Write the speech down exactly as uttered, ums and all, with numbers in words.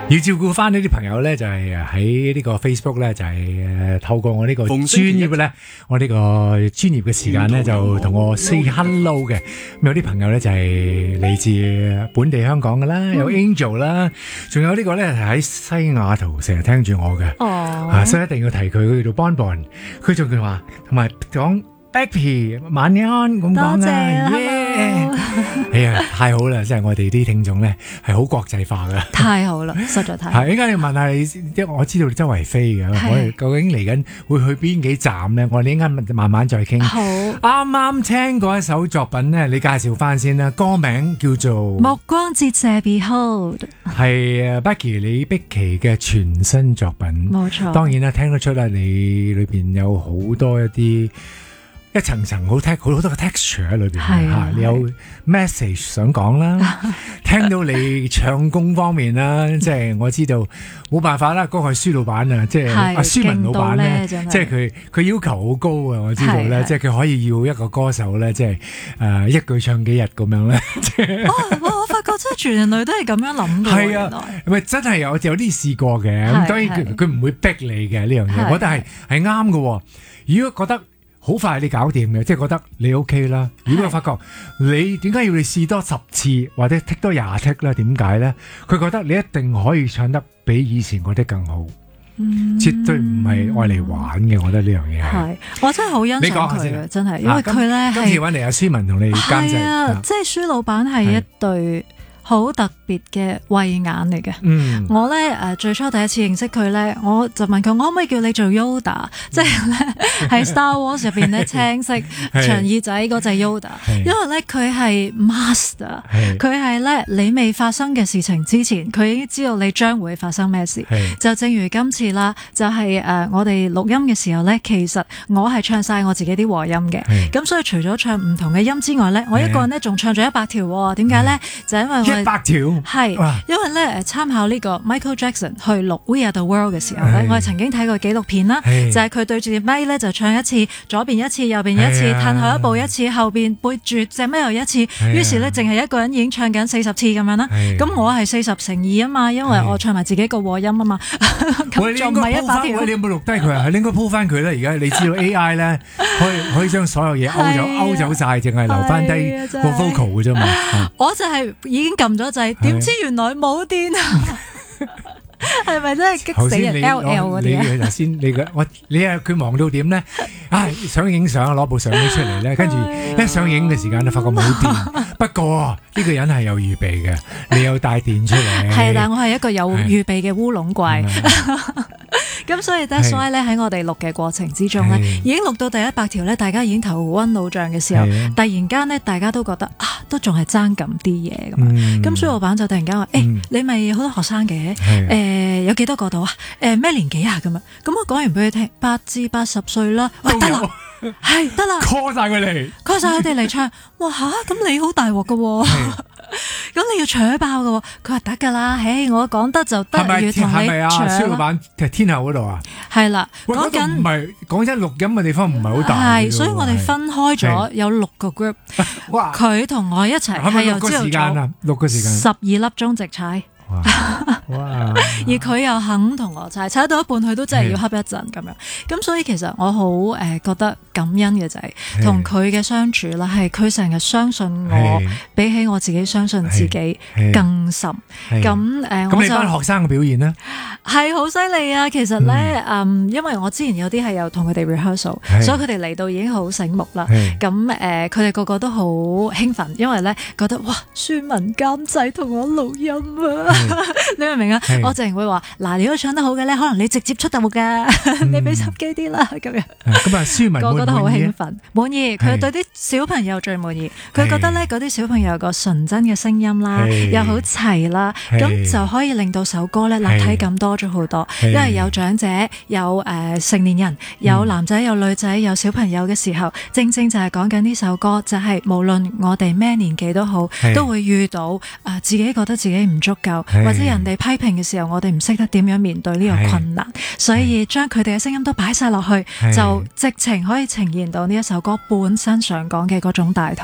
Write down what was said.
要照顧翻呢啲朋友咧，就係喺呢個 Facebook 咧，就係誒透過我呢個專業嘅咧，我呢個專業嘅時間咧，就同我 say hello 嘅。咁有啲朋友咧就係嚟自本地香港嘅啦，有 Angel 啦，仲有呢個咧係喺西雅圖成日聽住我嘅， 哦， 啊，所以一定要提佢，佢叫做 Bonbon，佢仲佢話同埋講 Becky 晚安咁講啊，耶！哎呀，太好啦！即係我哋啲聽眾咧係好國際化噶， 太好啦，實在太好。 係，依家你問下你，即係我知道你周圍飛嘅，我哋究竟嚟緊會去邊幾站咧？我哋依家慢慢再傾。 好， 啱啱聽過一首作品咧，你介紹翻先啦，歌名叫做《 目光折射 Behold》， 係 Becky 李碧琪嘅全新作品。 冇錯。 當然啦，聽得出啦，你裏邊有好多一啲。一層層好 text 好多個 texture 喺裏邊嚇，你有 message 想講啦，聽到你唱功方面啦，即係我知道冇辦法啦，嗰個係舒老闆啊，即係阿舒文老闆咧，即係佢佢要求好高啊，我知道咧，即係佢可以要一個歌手咧，即係誒一句唱幾日咁樣咧。 哦，我發覺真係全人類都係咁樣諗嘅。係啊，咪真係有有啲試過嘅，咁當然佢佢唔會逼你嘅呢樣嘢，我覺得係係啱嘅。如果覺得好快你搞掂嘅，即係覺得你 OK 啦。如果我發覺你點解要你試多十次或者剔多廿剔咧？點解咧？佢覺得你一定可以唱得比以前嗰啲更好，嗯、絕對唔係愛嚟玩嘅。我覺得呢樣嘢係， 我真係好欣賞佢嘅，真係，因為佢咧係今次揾嚟阿舒文同你監製， 啊，即係舒老闆係一對好特別嘅慧眼嚟嘅。嗯，我咧誒最初第一次認識佢咧，我就問佢我可唔可以叫你做 Yoda，即係咧喺 Star Wars 入邊咧青色長耳仔嗰隻 Yoda，因為咧佢係 master，佢係咧你未發生嘅事情之前，佢已經知道你將會發生咩事。就正如今次啦，就係誒我哋錄音嘅時候咧，其實我係唱晒我自己啲和音嘅，咁所以除咗唱唔同嘅音之外咧，我一個人咧仲唱咗一百條喎。點解咧？就因為我一百條係，因為咧誒參考呢個 Michael Jackson 去錄 We Are The World 嘅時候咧，我係曾經睇過紀錄片啦，就係佢對住隻咪咧就唱一次，左邊一次，右邊一次，褪後一步一次，後邊背住隻咪又一次，於是咧淨係一個人已經唱緊四十次咁樣啦。咁我係四十乘二啊嘛，因為我唱埋自己個和音啊嘛，咁仲唔係一百條？ 你有冇錄低佢啊？係應該鋪翻佢啦。而家你知道 A I 咧，可以可以將所有嘢勾走勾走晒，淨係留翻低個 vocal 嘅啫嘛。 我就係已經撳咗掣，點知原來冇電啊！係咪真係激死人 ？L L 嗰啲啊！ 你頭先你嘅我你啊佢忙到點咧？啊想影相攞部相機出嚟咧，跟住一上映嘅時間咧，發覺冇電。不過呢個人係有預備嘅，你有帶電出嚟。 係，但我係一個有預備嘅烏龍怪。咁所以 that's why 咧喺我哋錄嘅過程之中咧，已經錄到第一百條咧，大家已經頭昏腦脹嘅時候，突然間咧大家都覺得啊，都仲係爭咁啲嘢咁。咁所以老闆就突然間話：誒，你咪好多學生嘅，誒有幾多個度啊？誒咩年紀啊？咁啊？咁我講完俾佢聽，八至八十歲啦，喂得啦，係得啦 ，call 晒佢嚟 ，call 晒佢哋嚟唱。哇嚇！咁你好大鑊㗎喎。咁你要搶爆㗎喎，佢話得㗎啦，唉，我講得就得，要同你搶。 係咪啊？蕭老闆係天后嗰度啊？ 係啦，講緊唔係講真錄音嘅地方唔係好大。 係，所以我哋分開咗有六個 group。哇！佢同我一齊係由朝頭早六個時間， 十二粒鐘直踩。 哇！ 而佢又肯同我踩，踩到一半佢都真係要恰一陣咁樣。咁所以其實我好誒、呃、覺得感恩嘅就係同佢嘅相處啦，係佢成日相信我，比起我自己相信自己更深。咁誒、呃， 咁你班學生嘅表現呢？ 係好犀利啊！其實咧，嗯，因為我之前有啲係有同佢哋 rehearsal，所以佢哋嚟到已經好醒目啦。咁誒，佢、呃、哋個個都好興奮，因為咧覺得哇，舒文監製同我錄音啊！你明唔明啊？我淨係會話嗱，你如果唱得好嘅咧，可能你直接出道㗎，嗯、你俾心機啲啦咁樣。咁啊，舒文個個都好興奮，滿意。佢對啲小朋友最滿意，佢覺得咧嗰啲小朋友有個純真嘅聲音啦，又好齊啦，咁就可以令到首歌咧立體感多咗好多。因為有長者，有誒、呃、成年人，有男仔，有女仔，有小朋友嘅時候，正正就係講緊呢首歌，就係、是、無論我哋咩年紀都好，都會遇到啊、呃、自己覺得自己唔足夠。或者人哋批評嘅時候，我哋唔識得點樣面對呢個困難，所以將佢哋嘅聲音都擺晒落去，就直情可以呈現到呢一首歌本身想講嘅嗰種大